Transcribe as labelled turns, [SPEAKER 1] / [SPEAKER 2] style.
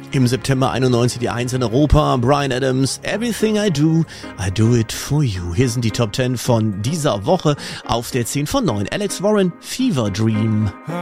[SPEAKER 1] Im September 91 die 1 in Europa. Bryan Adams, Everything I do it for you. Hier sind die Top 10 von dieser Woche. Auf der 10 von 9 Alex Warren, Fever Dream.